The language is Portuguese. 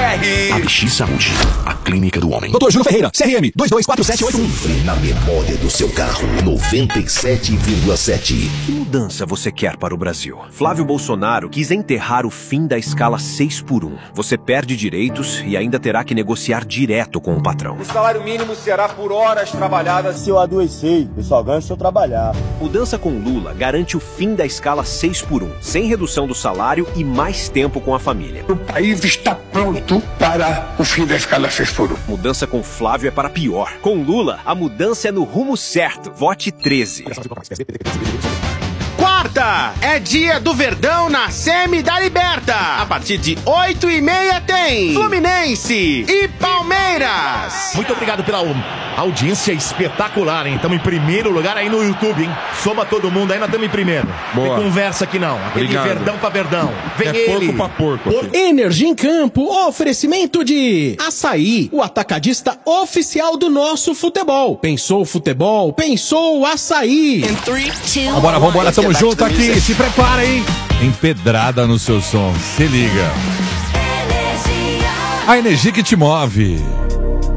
ABX Saúde, a clínica do homem. Dr. Júlio Ferreira, CRM 224781. Na memória do seu carro, 97,7. Que mudança você quer para o Brasil? Flávio Bolsonaro quis enterrar o fim da escala 6x1. Você perde direitos e ainda terá que negociar direto com o patrão. O salário mínimo será por horas trabalhadas. Se eu adoecer, eu só ganho se eu trabalhar. Mudança com Lula garante o fim da escala 6x1, sem redução do salário e mais tempo com a família. O país está pronto para o fim da escala 6x1. Mudança com Flávio é para pior. Com Lula, a mudança é no rumo certo. Vote 13. Quarta é dia do Verdão na Semi da Liberta. A partir de 8h30 tem Fluminense e Palmeiras. Muito obrigado pela audiência espetacular, hein? Estamos em primeiro lugar aí no YouTube, hein? Soma todo mundo aí, nós estamos em primeiro. Boa. Tem conversa aqui não. Aquele Obrigado. Verdão pra Verdão. Vem ele. Porco pra porco. Energia em Campo, oferecimento de Açaí, o atacadista oficial do nosso futebol. Pensou futebol? Pensou Açaí. Vambora, tamo junto aqui. Se prepara, hein? Empedrada no seu som. Se liga. A energia que te move.